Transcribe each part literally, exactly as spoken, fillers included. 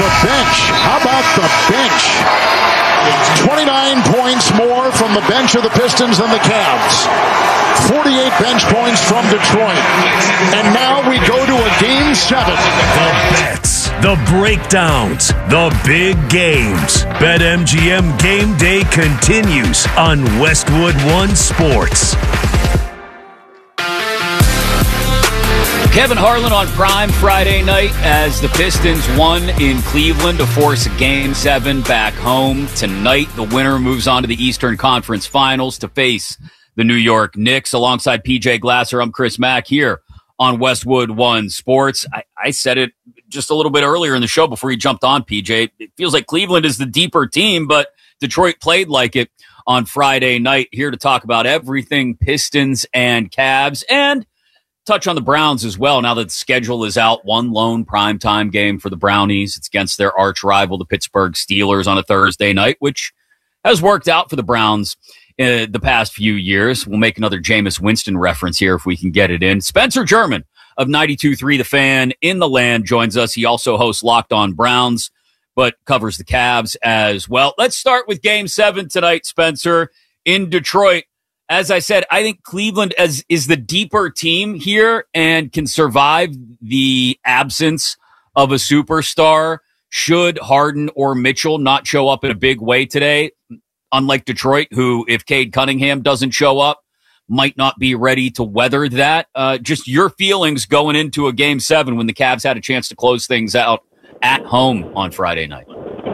the bench. How about the bench? twenty-nine points more from the bench of the Pistons than the Cavs. forty-eight bench points from Detroit. And now we go to a game seven. The bets, the breakdowns, the big games. BetMGM Game Day continues on Westwood One Sports. Kevin Harlan on Prime Friday night as the Pistons won in Cleveland to force a Game seven back home. Tonight, the winner moves on to the Eastern Conference Finals to face the New York Knicks. Alongside P J Glasser, I'm Chris Mack here on Westwood One Sports. I, I said it just a little bit earlier in the show before you jumped on, P J. It feels like Cleveland is the deeper team, but Detroit played like it on Friday night. Here to talk about everything Pistons and Cavs, and touch on the Browns as well. Now that the schedule is out, one lone primetime game for the Brownies. It's against their arch rival, the Pittsburgh Steelers, on a Thursday night, which has worked out for the Browns in the past few years. We'll make another Jameis Winston reference here if we can get it in. Spencer German of ninety-two three The Fan in the land joins us. He also hosts Locked On Browns, but covers the Cavs as well. Let's start with Game seven tonight, Spencer, in Detroit. As I said, I think Cleveland as, is the deeper team here and can survive the absence of a superstar should Harden or Mitchell not show up in a big way today. Unlike Detroit, who, if Cade Cunningham doesn't show up, might not be ready to weather that. Uh, just your feelings going into a Game seven when the Cavs had a chance to close things out at home on Friday night.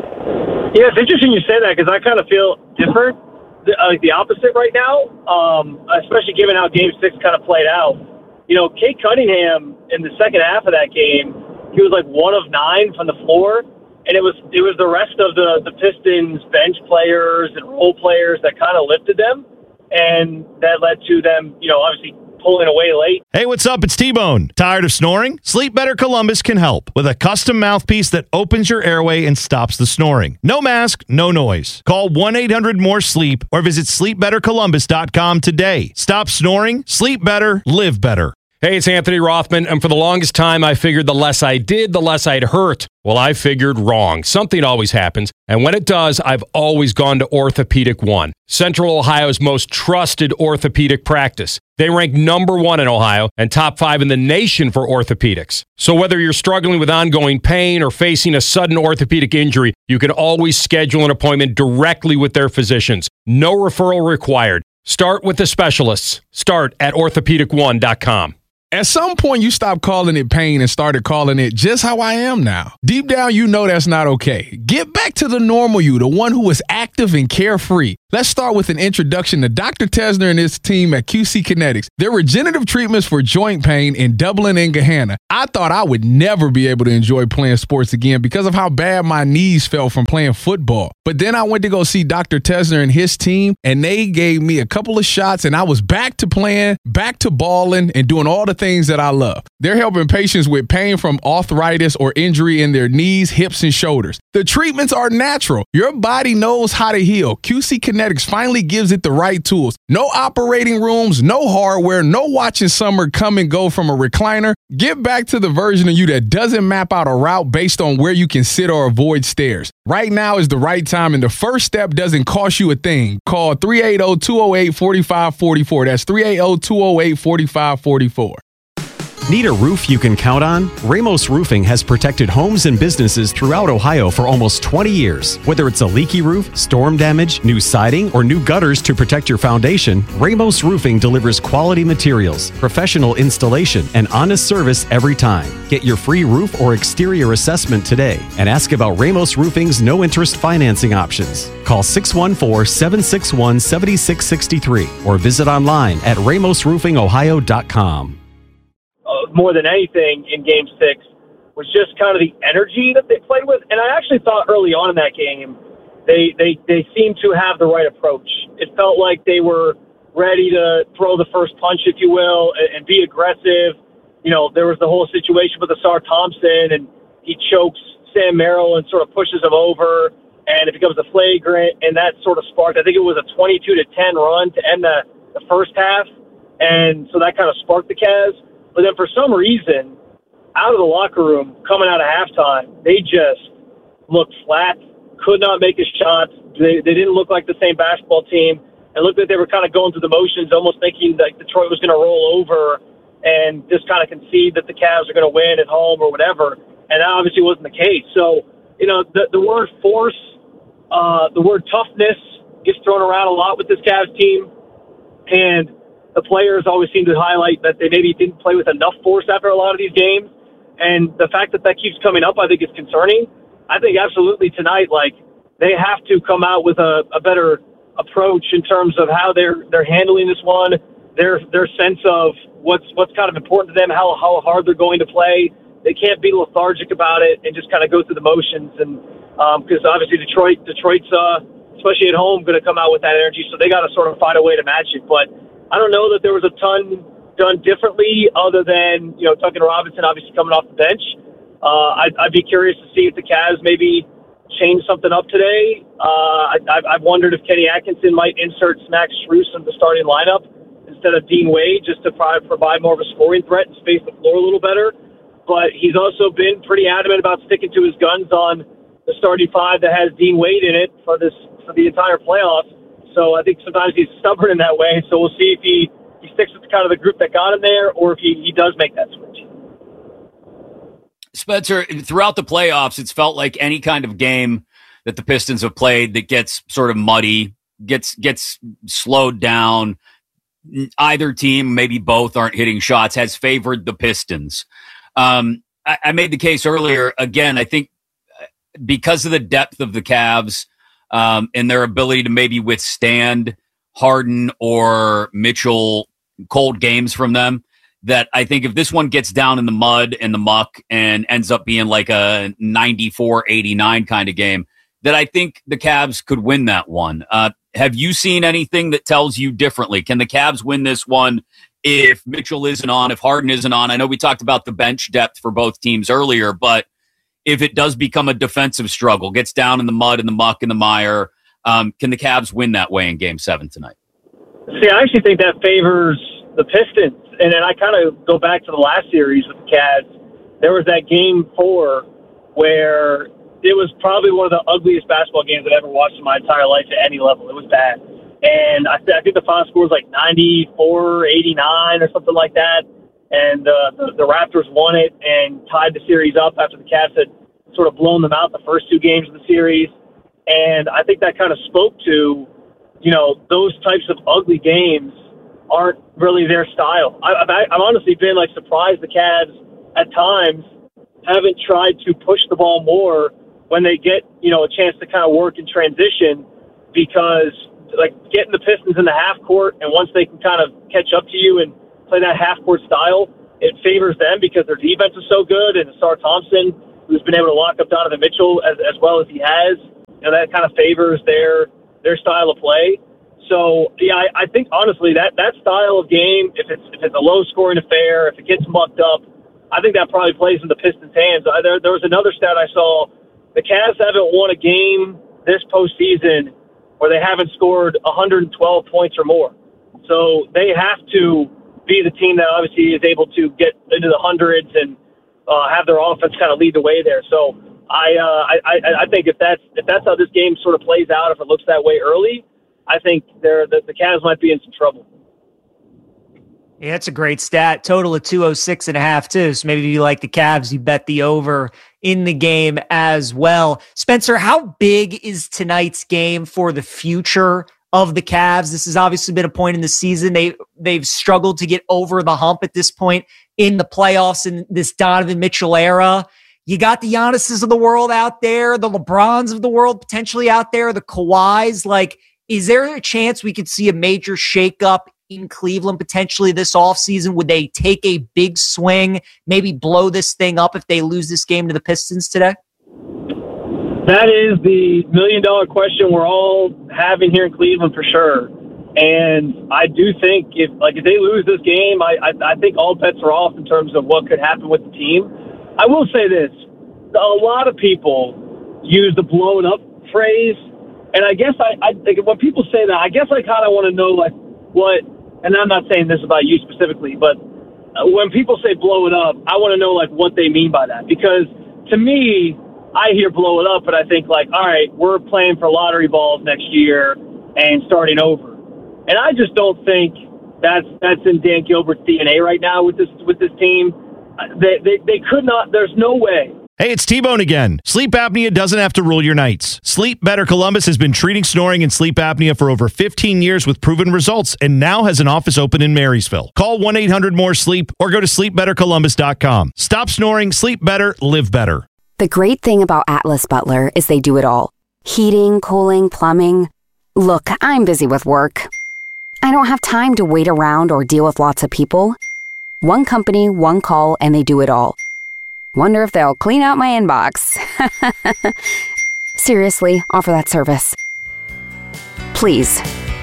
Yeah, it's interesting you say that because I kind of feel different. Like the opposite right now, um, especially given how Game Six kind of played out. You know, Cade Cunningham in the second half of that game, he was like one of nine from the floor, and it was it was the rest of the the Pistons bench players and role players that kind of lifted them, and that led to them, you know, obviously pulling away late. Hey, what's up? It's T-Bone. Tired of snoring? Sleep Better Columbus can help with a custom mouthpiece that opens your airway and stops the snoring. No mask, no noise. Call one eight hundred more sleep or visit sleep better columbus dot com today. Stop snoring, sleep better, live better. Hey, it's Anthony Rothman, and for the longest time, I figured the less I did, the less I'd hurt. Well, I figured wrong. Something always happens, and when it does, I've always gone to Orthopedic One, Central Ohio's most trusted orthopedic practice. They rank number one in Ohio and top five in the nation for orthopedics. So whether you're struggling with ongoing pain or facing a sudden orthopedic injury, you can always schedule an appointment directly with their physicians. No referral required. Start with the specialists. Start at orthopedic one dot com. At some point, you stopped calling it pain and started calling it just how I am now. Deep down, you know that's not okay. Get back to the normal you, the one who is active and carefree. Let's start with an introduction to Doctor Tesner and his team at Q C Kinetics. Their regenerative treatments for joint pain in Dublin and Gahanna. I thought I would never be able to enjoy playing sports again because of how bad my knees felt from playing football. But then I went to go see Doctor Tesner and his team, and they gave me a couple of shots, and I was back to playing, back to balling, and doing all the things that I love. They're helping patients with pain from arthritis or injury in their knees, hips, and shoulders. The treatments are natural. Your body knows how to heal. Q C Kinetics finally gives it the right tools. No operating rooms, no hardware, no watching summer come and go from a recliner. Get back to the version of you that doesn't map out a route based on where you can sit or avoid stairs. Right now is the right time, and the first step doesn't cost you a thing. Call three eight zero, two zero eight, four five four four. That's three eight zero, two zero eight, four five four four. Need a roof you can count on? Ramos Roofing has protected homes and businesses throughout Ohio for almost twenty years. Whether it's a leaky roof, storm damage, new siding, or new gutters to protect your foundation, Ramos Roofing delivers quality materials, professional installation, and honest service every time. Get your free roof or exterior assessment today and ask about Ramos Roofing's no-interest financing options. Call six one four, seven six one, seven six six three or visit online at ramos roofing ohio dot com. More than anything in Game Six was just kind of the energy that they played with, and I actually thought early on in that game they they they seemed to have the right approach. It felt like they were ready to throw the first punch, if you will, and, and be aggressive. You know, there was the whole situation with Asar Thompson, and he chokes Sam Merrill and sort of pushes him over, and it becomes a flagrant, and that sort of sparked. I think it was a twenty-two to ten run to end the the first half, and so that kind of sparked the Cavs. But then for some reason, out of the locker room, coming out of halftime, they just looked flat, could not make a shot. They, they didn't look like the same basketball team. It looked like they were kind of going through the motions, almost thinking that Detroit was going to roll over and just kind of concede that the Cavs are going to win at home or whatever. And that obviously wasn't the case. So, you know, the, the word force, uh, the word toughness gets thrown around a lot with this Cavs team. And the players always seem to highlight that they maybe didn't play with enough force after a lot of these games. And the fact that that keeps coming up, I think, is concerning. I think absolutely tonight, like, they have to come out with a, a better approach in terms of how they're they're handling this one, their their sense of what's what's kind of important to them, how how hard they're going to play. They can't be lethargic about it and just kind of go through the motions. And because um, obviously Detroit, Detroit's uh, especially at home, going to come out with that energy, so they got to sort of find a way to match it. But I don't know that there was a ton done differently, other than you know Duncan Robinson obviously coming off the bench. Uh, I'd, I'd be curious to see if the Cavs maybe change something up today. Uh, I, I've wondered if Kenny Atkinson might insert Max Strus in the starting lineup instead of Dean Wade, just to provide more of a scoring threat and space the floor a little better. But he's also been pretty adamant about sticking to his guns on the starting five that has Dean Wade in it for this for the entire playoffs. So I think sometimes he's stubborn in that way. So we'll see if he, he sticks with kind of the group that got him there, or if he, he does make that switch. Spencer, throughout the playoffs, it's felt like any kind of game that the Pistons have played that gets sort of muddy, gets gets slowed down, either team, maybe both, aren't hitting shots, has favored the Pistons. Um, I, I made the case earlier. Again, I think because of the depth of the Cavs um, and their ability to maybe withstand Harden or Mitchell cold games from them, that I think if this one gets down in the mud and the muck and ends up being like a ninety-four eighty-nine kind of game, that I think the Cavs could win that one. Uh, have you seen anything that tells you differently? Can the Cavs win this one if Mitchell isn't on, if Harden isn't on? I know we talked about the bench depth for both teams earlier, but if it does become a defensive struggle, gets down in the mud and the muck and the mire, um, can the Cavs win that way in game seven tonight? See, I actually think that favors the Pistons. And then I kind of go back to the last series with the Cavs. There was that game four where it was probably one of the ugliest basketball games I've ever watched in my entire life at any level. It was bad. And I, th- I think the final score was like ninety-four eighty-nine or something like that. And uh, the, the Raptors won it and tied the series up after the Cavs had sort of blown them out the first two games of the series. And I think that kind of spoke to, you know, those types of ugly games aren't really their style. I, I've, I've honestly been like surprised the Cavs at times haven't tried to push the ball more when they get, you know, a chance to kind of work in transition, because like getting the Pistons in the half court, and once they can kind of catch up to you and play that half court style, it favors them because their defense is so good. And Sar Thompson, who's been able to lock up Donovan Mitchell as, as well as he has, you know, that kind of favors their their style of play. So, yeah, I, I think, honestly, that, that style of game, if it's if it's a low-scoring affair, if it gets mucked up, I think that probably plays in the Pistons' hands. I, there, there was another stat I saw. The Cavs haven't won a game this postseason where they haven't scored one hundred twelve points or more. So they have to be the team that obviously is able to get into the hundreds and uh, have their offense kind of lead the way there. So I, uh, I, I, I think if that's, if that's how this game sort of plays out, if it looks that way early, I think they're, the, the Cavs might be in some trouble. Yeah, that's a great stat. Total of two oh six and a half, too. So maybe if you like the Cavs, you bet the over in the game as well. Spencer, how big is tonight's game for the future of the Cavs? This has obviously been a point in the season. They, they've struggled to get over the hump at this point in the playoffs in this Donovan Mitchell era. You got the Giannis's of the world out there, the LeBrons of the world potentially out there, the Kawhis. Like, is there a chance we could see a major shakeup in Cleveland potentially this offseason? Would they take a big swing, maybe blow this thing up if they lose this game to the Pistons today? That is the million-dollar question we're all having here in Cleveland for sure. And I do think if like if they lose this game, I, I, I think all bets are off in terms of what could happen with the team. I will say this. A lot of people use the blown up phrase. And I guess I, I think when people say that, I guess I kind of want to know, like, what, and I'm not saying this about you specifically, but when people say blow it up, I want to know, like, what they mean by that. Because to me, I hear blow it up, but I think like, all right, we're playing for lottery balls next year and starting over. And I just don't think that's that's in Dan Gilbert's D N A right now with this with this team. They they, they could not. There's no way. Hey, it's T-Bone again. Sleep apnea doesn't have to rule your nights. Sleep Better Columbus has been treating snoring and sleep apnea for over fifteen years with proven results and now has an office open in Marysville. Call one eight hundred more sleep or go to sleep better columbus dot com. Stop snoring, sleep better, live better. The great thing about Atlas Butler is they do it all. Heating, cooling, plumbing. Look, I'm busy with work. I don't have time to wait around or deal with lots of people. One company, one call, and they do it all. Wonder if they'll clean out my inbox. Seriously, offer that service. Please.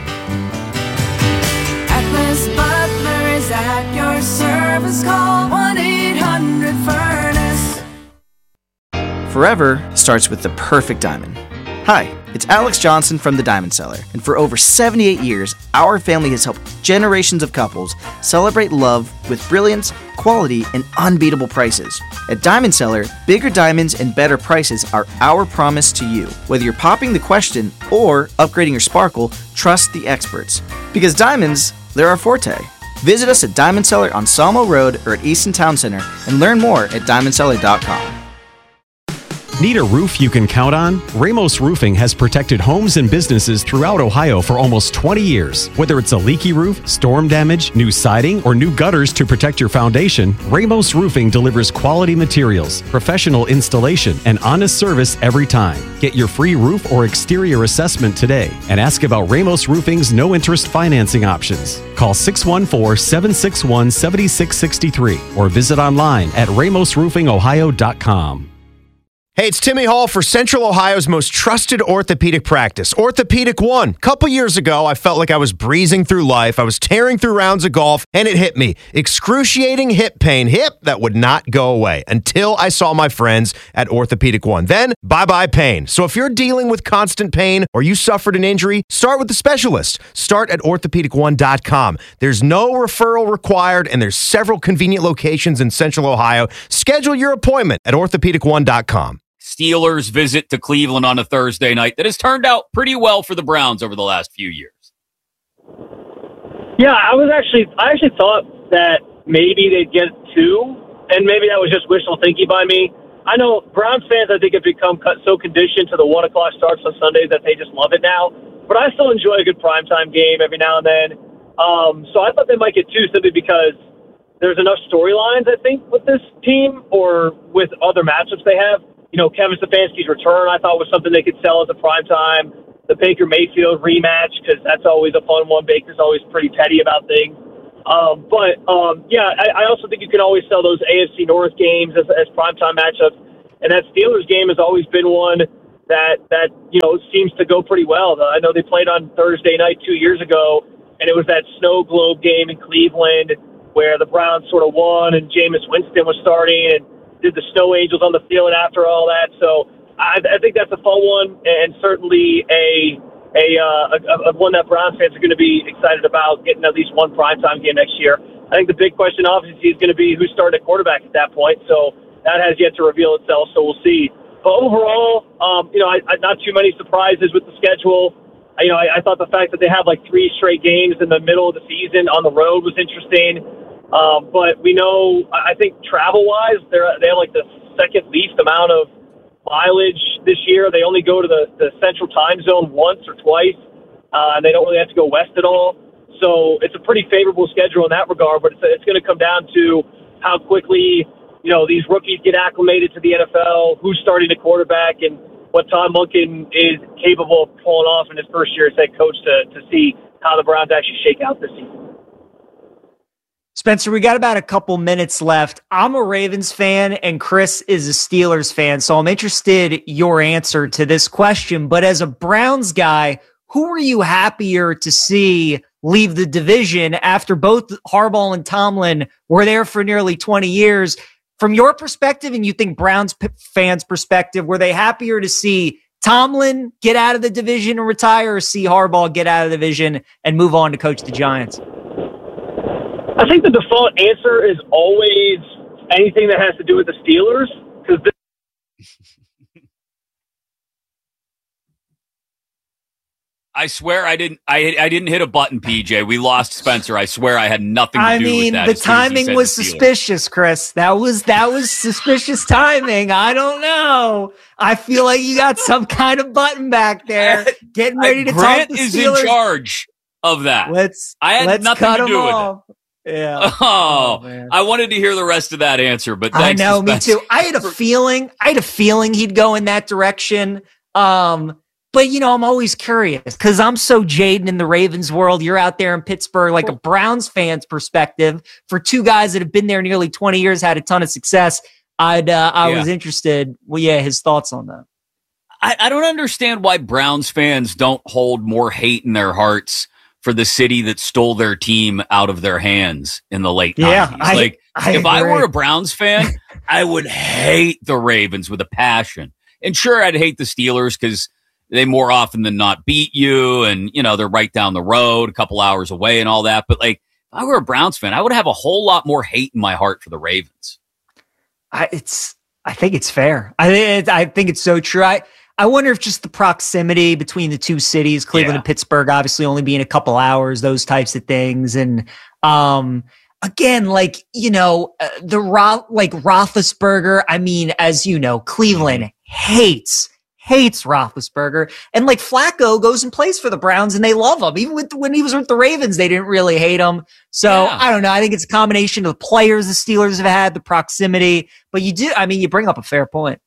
Atlas Butler is at your service. Call one eight hundred furnace. Forever starts with the perfect diamond. Hi, it's Alex Johnson from The Diamond Seller, and for over seventy-eight years, our family has helped generations of couples celebrate love with brilliance, quality, and unbeatable prices. At Diamond Seller, bigger diamonds and better prices are our promise to you. Whether you're popping the question or upgrading your sparkle, trust the experts. Because diamonds, they're our forte. Visit us at Diamond Seller on Sawmill Road or at Easton Town Center and learn more at diamond seller dot com. Need a roof you can count on? Ramos Roofing has protected homes and businesses throughout Ohio for almost twenty years. Whether it's a leaky roof, storm damage, new siding, or new gutters to protect your foundation, Ramos Roofing delivers quality materials, professional installation, and honest service every time. Get your free roof or exterior assessment today and ask about Ramos Roofing's no-interest financing options. Call six one four, seven six one, seven six six three or visit online at ramos roofing ohio dot com. Hey, it's Timmy Hall for Central Ohio's most trusted orthopedic practice, Orthopedic One. A couple years ago, I felt like I was breezing through life. I was tearing through rounds of golf, and it hit me. Excruciating hip pain. Hip that would not go away until I saw my friends at Orthopedic One. Then, bye-bye pain. So if you're dealing with constant pain or you suffered an injury, start with the specialist. Start at orthopedic one dot com. There's no referral required, and there's several convenient locations in Central Ohio. Schedule your appointment at orthopedic one dot com. Steelers visit to Cleveland on a Thursday night that has turned out pretty well for the Browns over the last few years. Yeah, I was actually, I actually thought that maybe they'd get two, and maybe that was just wishful thinking by me. I know Browns fans, I think, have become so conditioned to the one o'clock starts on Sundays that they just love it now. But I still enjoy a good primetime game every now and then. Um, so I thought they might get two simply because there's enough storylines, I think, with this team or with other matchups they have. You know, Kevin Stefanski's return, I thought, was something they could sell at the prime time. The Baker Mayfield rematch, because that's always a fun one. Baker's always pretty petty about things. Um, but, um, yeah, I, I also think you can always sell those A F C North games as, as primetime matchups. And that Steelers game has always been one that, that, you know, seems to go pretty well. I know they played on Thursday night two years ago, and it was that snow globe game in Cleveland where the Browns sort of won and Jameis Winston was starting and did the Snow Angels on the field after all that. So I, I think that's a fun one, and certainly a a, uh, a, a one that Browns fans are going to be excited about getting at least one primetime game next year. I think the big question, obviously, is going to be who's starting at quarterback at that point. So that has yet to reveal itself, so we'll see. But overall, um, you know, I, I, not too many surprises with the schedule. I, you know, I, I thought the fact that they have like three straight games in the middle of the season on the road was interesting. Um, but we know, I think travel-wise, they're they have like the second least amount of mileage this year. They only go to the, the central time zone once or twice, uh, and they don't really have to go west at all. So it's a pretty favorable schedule in that regard, but it's, it's going to come down to how quickly, you know, these rookies get acclimated to the N F L, who's starting the quarterback, and what Tom Monken is capable of pulling off in his first year as head coach to, to see how the Browns actually shake out this season. Spencer, we got about a couple minutes left. I'm a Ravens fan and Chris is a Steelers fan, so I'm interested your answer to this question. But as a Browns guy, who are you happier to see leave the division after both Harbaugh and Tomlin were there for nearly twenty years? From your perspective, and you think Browns p- fans' perspective, were they happier to see Tomlin get out of the division and retire, or see Harbaugh get out of the division and move on to coach the Giants? I think the default answer is always anything that has to do with the Steelers, because I swear I didn't. I I didn't hit a button, P J. We lost Spencer. I swear I had nothing to I do mean, with that. the as soon as he timing said was the Steelers. suspicious, Chris. That was that was suspicious timing. I don't know. I feel like you got some kind of button back there, getting ready to Grant talk the is Steelers. in charge of that. Let's. I had let's nothing cut to him do off. with it. Yeah. Oh, Oh, man. I wanted to hear the rest of that answer, but I thanks know, to me Spencer. too. I had a feeling. I had a feeling he'd go in that direction. Um, but you know, I'm always curious because I'm so jaded in the Ravens world. You're out there in Pittsburgh, like a Browns fan's perspective. For two guys that have been there nearly twenty years, had a ton of success. I'd. Uh, I Yeah. was interested. Well, yeah, his thoughts on that. I, I don't understand why Browns fans don't hold more hate in their hearts for the city that stole their team out of their hands in the late Yeah, nineties. I- Like, I if I agree. were a Browns fan, I would hate the Ravens with a passion. And sure, I'd hate the Steelers because they more often than not beat you, and you know they're right down the road, a couple hours away, and all that. But like, if I were a Browns fan, I would have a whole lot more hate in my heart for the Ravens. I, it's. I think it's fair. I think. I think it's so true. I. I wonder if just the proximity between the two cities, Cleveland Yeah. and Pittsburgh, obviously only being a couple hours, those types of things. And um, again, like, you know, uh, the Ro- like Roethlisberger, I mean, as you know, Cleveland hates, hates Roethlisberger. And like Flacco goes and plays for the Browns and they love him. Even with when he was with the Ravens, they didn't really hate him. So Yeah. I don't know. I think it's a combination of the players the Steelers have had, the proximity. But you do, I mean, you bring up a fair point.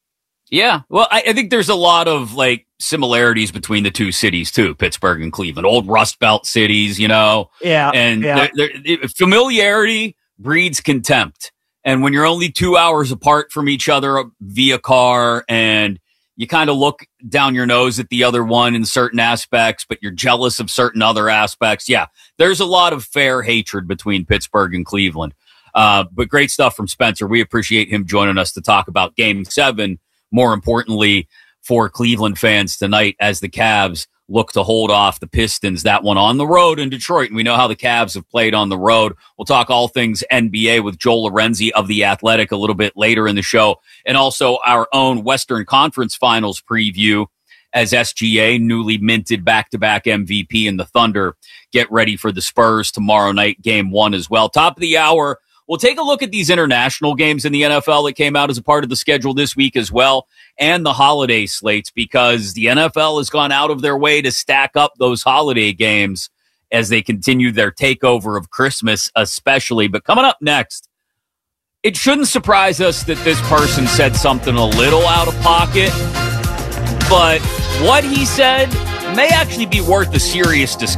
Yeah. Well, I, I think there's a lot of like similarities between the two cities too, Pittsburgh and Cleveland, old Rust Belt cities, you know, Yeah. and yeah. they're- they're- familiarity breeds contempt. And when you're only two hours apart from each other via car and you kind of look down your nose at the other one in certain aspects, but you're jealous of certain other aspects. Yeah. There's a lot of fair hatred between Pittsburgh and Cleveland. Uh, but great stuff from Spencer. We appreciate him joining us to talk about game seven. More importantly, for Cleveland fans tonight, as the Cavs look to hold off the Pistons, that one on the road in Detroit. And we know how the Cavs have played on the road. We'll talk all things N B A with Joel Lorenzi of The Athletic a little bit later in the show. And also our own Western Conference Finals preview as S G A, newly minted back-to-back M V P, and the Thunder get ready for the Spurs tomorrow night, game one as well. Top of the hour, we'll take a look at these international games in the N F L that came out as a part of the schedule this week as well, and the holiday slates, because the N F L has gone out of their way to stack up those holiday games as they continue their takeover of Christmas especially. But coming up next, it shouldn't surprise us that this person said something a little out of pocket, but what he said may actually be worth a serious discussion.